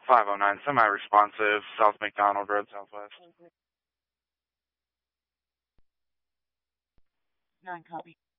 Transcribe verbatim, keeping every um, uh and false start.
five oh nine, semi-responsive, South McDonald Road, Southwest. nine copy.